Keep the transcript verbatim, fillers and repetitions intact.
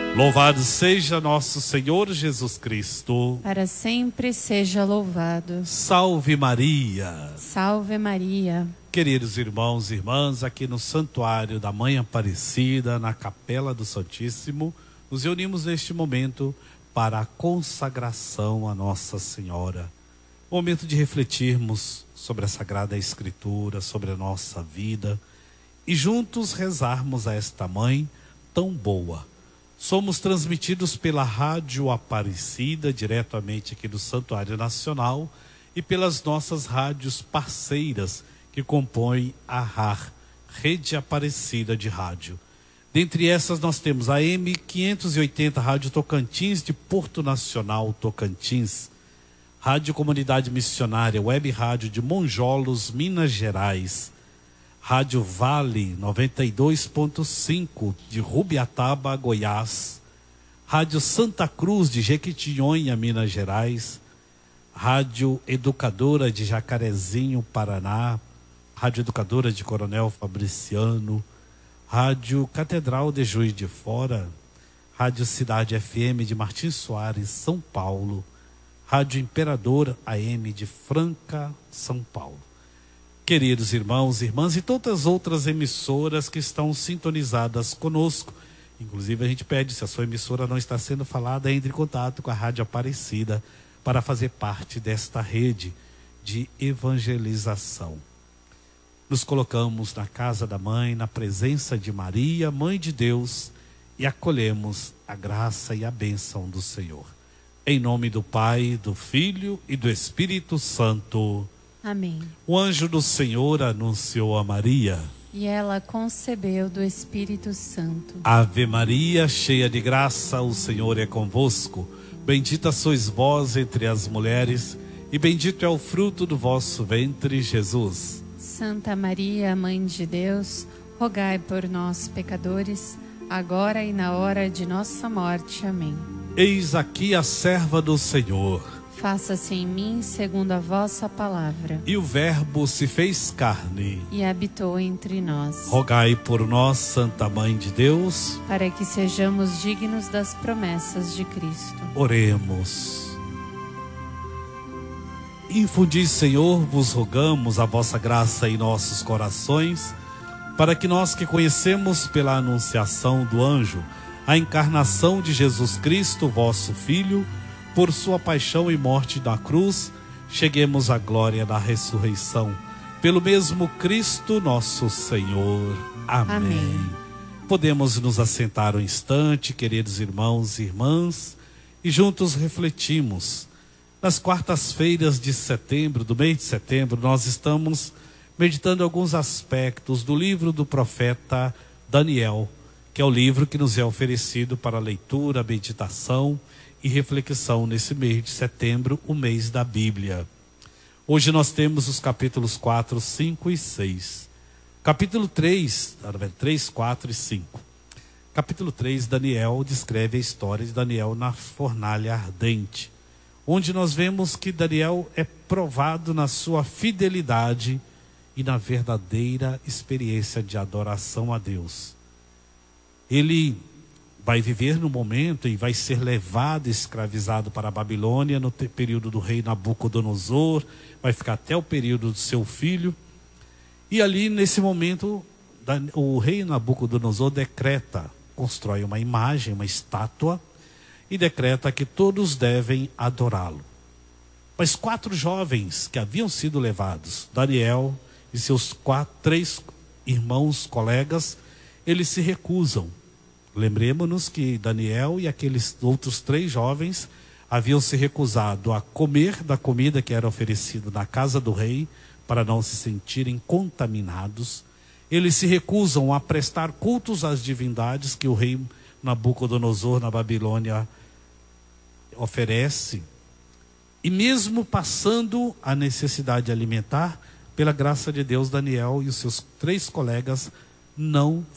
Louvado seja nosso Senhor Jesus Cristo. Para sempre seja louvado. Salve Maria. Salve Maria. Queridos irmãos e irmãs, aqui no Santuário da Mãe Aparecida, na Capela do Santíssimo, nos reunimos neste momento para a consagração a Nossa Senhora. Momento de refletirmos sobre a Sagrada Escritura, sobre a nossa vida e juntos rezarmos a esta Mãe tão boa. Somos transmitidos pela Rádio Aparecida, diretamente aqui do Santuário Nacional, e pelas nossas rádios parceiras que compõem a R A R, Rede Aparecida de Rádio. Dentre essas nós temos a M quinhentos e oitenta Rádio Tocantins de Porto Nacional, Tocantins, Rádio Comunidade Missionária, Web Rádio de Monjolos, Minas Gerais, Rádio Vale noventa e dois ponto cinco de Rubiataba, Goiás, Rádio Santa Cruz de Jequitinhonha, Minas Gerais, Rádio Educadora de Jacarezinho, Paraná, Rádio Educadora de Coronel Fabriciano, Rádio Catedral de Juiz de Fora, Rádio Cidade F M de Martins Soares, São Paulo, Rádio Imperador A M de Franca, São Paulo. Queridos irmãos e irmãs e todas as outras emissoras que estão sintonizadas conosco, inclusive a gente pede, se a sua emissora não está sendo falada, entre em contato com a Rádio Aparecida para fazer parte desta rede de evangelização. Nos colocamos na casa da Mãe, na presença de Maria, Mãe de Deus, e acolhemos a graça e a bênção do Senhor. Em nome do Pai, do Filho e do Espírito Santo. Amém. O anjo do Senhor anunciou a Maria. E ela concebeu do Espírito Santo. Ave Maria, cheia de graça, o Senhor é convosco. Bendita sois vós entre as mulheres, e bendito é o fruto do vosso ventre, Jesus. Santa Maria, Mãe de Deus, rogai por nós, pecadores, agora e na hora de nossa morte. Amém. Eis aqui a serva do Senhor. Faça-se em mim segundo a vossa palavra. E o Verbo se fez carne e habitou entre nós. Rogai por nós, Santa Mãe de Deus, para que sejamos dignos das promessas de Cristo. Oremos. Infundi, Senhor, vos rogamos a vossa graça em nossos corações, para que nós que conhecemos pela anunciação do anjo a encarnação de Jesus Cristo, vosso Filho, por sua paixão e morte na cruz, cheguemos à glória da ressurreição. Pelo mesmo Cristo nosso Senhor. Amém. Amém. Podemos nos assentar um instante, queridos irmãos e irmãs, e juntos refletimos. Nas quartas-feiras de setembro, do mês de setembro, nós estamos meditando alguns aspectos do livro do profeta Daniel, que é o livro que nos é oferecido para leitura, meditação e reflexão nesse mês de setembro, o mês da Bíblia. Hoje nós temos os capítulos quatro, cinco e seis. Capítulo três, três, quatro e cinco. Capítulo três, Daniel descreve a história de Daniel na fornalha ardente, onde nós vemos que Daniel é provado na sua fidelidade e na verdadeira experiência de adoração a Deus. Ele vai viver no momento e vai ser levado, escravizado para a Babilônia no período do rei Nabucodonosor, vai ficar até o período do seu filho. E ali, nesse momento, o rei Nabucodonosor decreta, constrói uma imagem, uma estátua, e decreta que todos devem adorá-lo. Mas quatro jovens que haviam sido levados, Daniel e seus quatro, três irmãos, colegas, eles se recusam. Lembremos-nos que Daniel e aqueles outros três jovens haviam se recusado a comer da comida que era oferecida na casa do rei, para não se sentirem contaminados. Eles se recusam a prestar cultos às divindades que o rei Nabucodonosor na Babilônia oferece. E mesmo passando a necessidade alimentar, pela graça de Deus, Daniel e os seus três colegas não